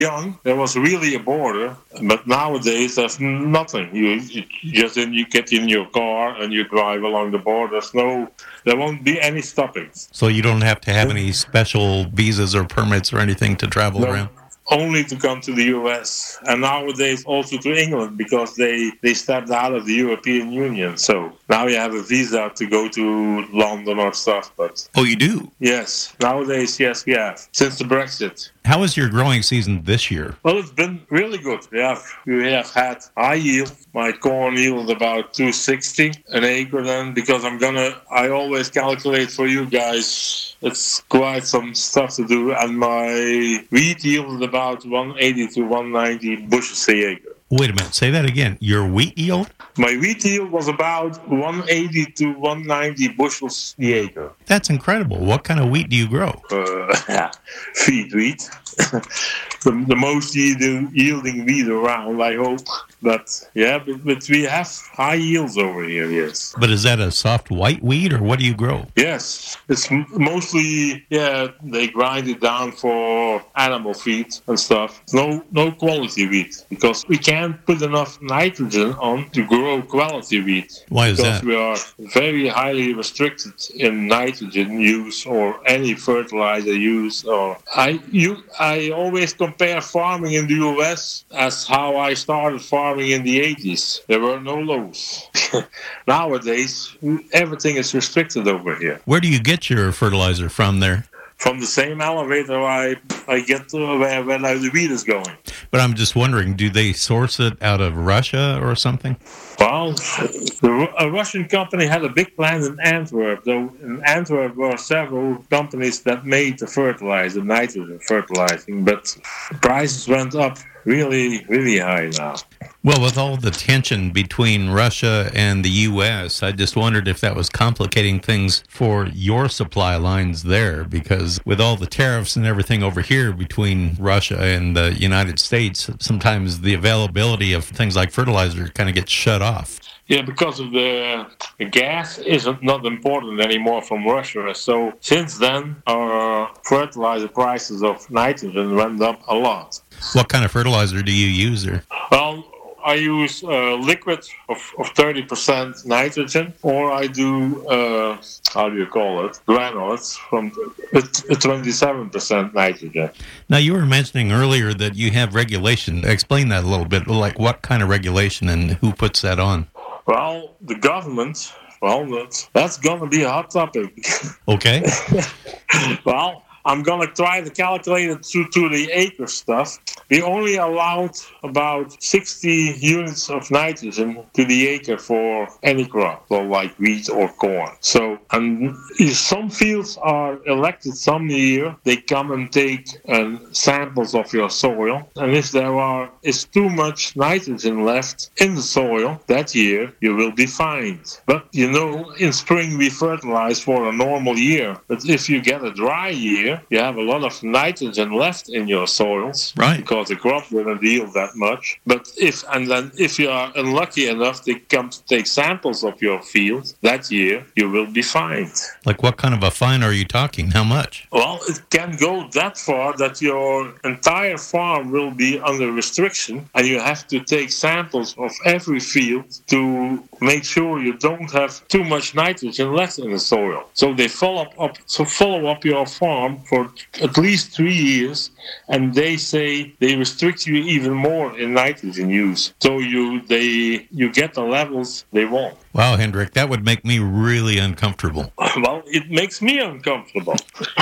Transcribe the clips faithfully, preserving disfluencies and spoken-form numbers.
young, there was really a border, but nowadays there's nothing. You, you just in, you get in your car and you drive along the border. There's no, there won't be any stoppings. So you don't have to have any special visas or permits or anything to travel No. around? Only to come to the U S and nowadays also to England because they, they stepped out of the European Union. So now you have a visa to go to London or stuff. But Oh, you do? yes, nowadays, yes, we have, since the Brexit. How was your growing season this year? Well, it's been really good. We have, we have had high yield. My corn yielded about two sixty an acre then because I'm going to, I always calculate for you guys. It's quite some stuff to do. And my wheat yielded about one eighty to one ninety bushels a acre. Wait a minute, say that again. Your wheat yield? My wheat yield was about one eighty to one ninety bushels the acre. That's incredible. What kind of wheat do you grow? Uh, feed wheat. the, the most yielding, yielding wheat around, I hope. But yeah, but, but we have high yields over here, yes. But is that a soft white wheat, or what do you grow? Yes, it's m- mostly, yeah, they grind it down for animal feed and stuff. No no quality wheat, because we can't put enough nitrogen on to grow quality wheat. Why is because that? we are very highly restricted in nitrogen use or any fertilizer use. Or I you I always compare farming in the U S as how I started farming in the eighties. There were no lows. Nowadays, everything is restricted over here. Where do you get your fertilizer from there? From the same elevator I I get to where, where the wheat is going. But I'm just wondering, do they source it out of Russia or something? Well, the, a Russian company had a big plant in Antwerp. Though in Antwerp were several companies that made the fertilizer, nitrogen fertilizing, but prices went up really, really high now. Well, with all the tension between Russia and the U S, I just wondered if that was complicating things for your supply lines there, because with all the tariffs and everything over here between Russia and the United States, sometimes the availability of things like fertilizer kind of gets shut off. Yeah, because of the, the gas isn't not important anymore from Russia. So since then, our fertilizer prices of nitrogen went up a lot. What kind of fertilizer do you use there? Well, I use uh, liquid of, of thirty percent nitrogen, or I do, uh, how do you call it, granules from twenty-seven percent nitrogen. Now, you were mentioning earlier that you have regulation. Explain that a little bit, like what kind of regulation and who puts that on? Well, the government, well, that's, that's going to be a hot topic. Okay. Well, I'm going to try to calculate it to, to the acre stuff. We only allowed about sixty units of nitrogen to the acre for any crop, so like wheat or corn. So, and some fields are elected some year. They come and take uh, samples of your soil. And if there are is too much nitrogen left in the soil that year, you will be fined. But, you know, in spring we fertilize for a normal year. But if you get a dry year, you have a lot of nitrogen left in your soils, right? Because the crop didn't yield that much. But if and then if you are unlucky enough to come to take samples of your field that year, you will be fined. Like what kind of a fine are you talking? How much? Well, it can go that far that your entire farm will be under restriction, and you have to take samples of every field to make sure you don't have too much nitrogen left in the soil. So they follow up, so follow up your farm for at least three years, and they say they restrict you even more in nitrogen use. So you they you get the levels they want. Wow, Hendrik, that would make me really uncomfortable. Well, it makes me uncomfortable.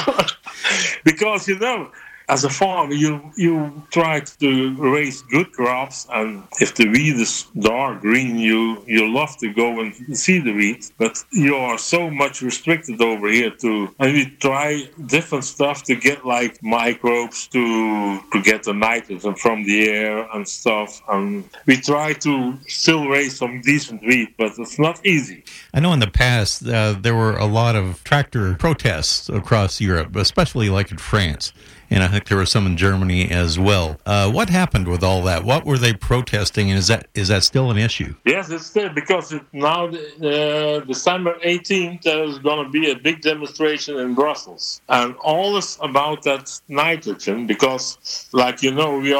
Because, you know, as a farmer, you you try to raise good crops, and if the wheat is dark green, you, you love to go and see the wheat, but you are so much restricted over here too. And we try different stuff to get like microbes to to get the nitrogen from the air and stuff, and we try to still raise some decent wheat, but it's not easy. I know in the past uh, there were a lot of tractor protests across Europe, especially like in France. and I think there were some in Germany as well. Uh, what happened with all that? What were they protesting, and is that is that still an issue? Yes, it's still, because it, now uh, December eighteenth there is going to be a big demonstration in Brussels, and all is about that nitrogen, because, like you know, we